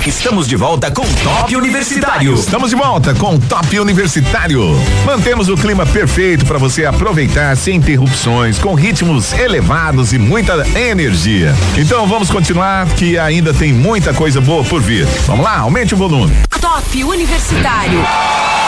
Estamos de volta com Top Universitário. Estamos de volta com Top Universitário. Mantemos o clima perfeito para você aproveitar sem interrupções, com ritmos elevados e muita energia. Então vamos continuar, que ainda tem muita coisa boa por vir. Vamos lá, aumente o volume. Top Universitário.